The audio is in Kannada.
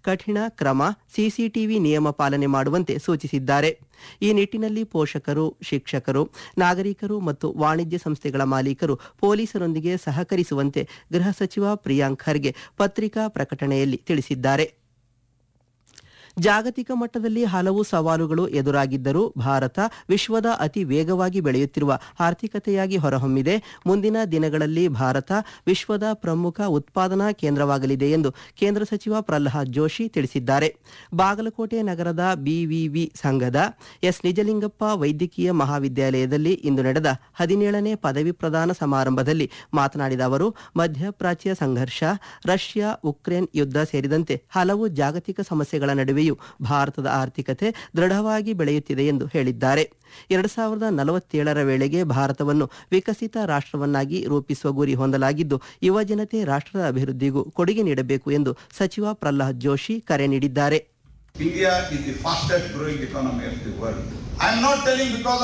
ಕಠಿಣ ಕ್ರಮ ಸಿಸಿಟಿವಿ ನಿಯಮ ಪಾಲನೆ ಮಾಡುವಂತೆ ಸೂಚಿಸಿದ್ದಾರೆ. ಈ ನಿಟ್ಟಿನಲ್ಲಿ ಪೋಷಕರು, ಶಿಕ್ಷಕರು, ನಾಗರಿಕರು ಮತ್ತು ವಾಣಿಜ್ಯ ಸಂಸ್ಥೆಗಳ ಮಾಲೀಕರು ಪೊಲೀಸರೊಂದಿಗೆ ಸಹಕರಿಸುವಂತೆ ಗೃಹ ಸಚಿವ ಪ್ರಿಯಾಂಕ್ ಖರ್ಗೆ ಪತ್ರಿಕಾ ಪ್ರಕಟಣೆಯಲ್ಲಿ ತಿಳಿಸಿದ್ದಾರೆ. ಜಾಗತಿಕ ಮಟ್ಟದಲ್ಲಿ ಹಲವು ಸವಾಲುಗಳು ಎದುರಾಗಿದ್ದರೂ ಭಾರತ ವಿಶ್ವದ ಅತಿ ವೇಗವಾಗಿ ಬೆಳೆಯುತ್ತಿರುವ ಆರ್ಥಿಕತೆಯಾಗಿ ಹೊರಹೊಮ್ಮಿದೆ. ಮುಂದಿನ ದಿನಗಳಲ್ಲಿ ಭಾರತ ವಿಶ್ವದ ಪ್ರಮುಖ ಉತ್ಪಾದನಾ ಕೇಂದ್ರವಾಗಲಿದೆ ಎಂದು ಕೇಂದ್ರ ಸಚಿವ ಪ್ರಹ್ಲಾದ್ ಜೋಶಿ ತಿಳಿಸಿದ್ದಾರೆ. ಬಾಗಲಕೋಟೆ ನಗರದ ಬಿವಿವಿ ಸಂಘದ ಎಸ್ ನಿಜಲಿಂಗಪ್ಪ ವೈದ್ಯಕೀಯ ಮಹಾವಿದ್ಯಾಲಯದಲ್ಲಿ ಇಂದು ನಡೆದ 17ನೇ ಪದವಿ ಪ್ರದಾನ ಸಮಾರಂಭದಲ್ಲಿ ಮಾತನಾಡಿದ ಅವರು, ಮಧ್ಯಪ್ರಾಚ್ಯ ಸಂಘರ್ಷ, ರಷ್ಯಾ ಉಕ್ರೇನ್ ಯುದ್ಧ ಸೇರಿದಂತೆ ಹಲವು ಜಾಗತಿಕ ಸಮಸ್ಯೆಗಳ ನಡುವೆಯೂ ಭಾರತದ ಆರ್ಥಿಕತೆ ದೃಢವಾಗಿ ಬೆಳೆಯುತ್ತಿದೆ ಎಂದು ಹೇಳಿದ್ದಾರೆ. 2047ರ ವೇಳೆಗೆ ಭಾರತವನ್ನು ವಿಕಸಿತ ರಾಷ್ಟ್ರವನ್ನಾಗಿ ರೂಪಿಸುವ ಗುರಿ ಹೊಂದಲಾಗಿದ್ದು, ಯುವ ಜನತೆ ರಾಷ್ಟ್ರದ ಅಭಿವೃದ್ಧಿಗೂ ಕೊಡುಗೆ ನೀಡಬೇಕು ಎಂದು ಸಚಿವ ಪ್ರಹ್ಲಾದ್ ಜೋಶಿ ಕರೆ ನೀಡಿದ್ದಾರೆ. India is the fastest growing economy of the world. I am not telling because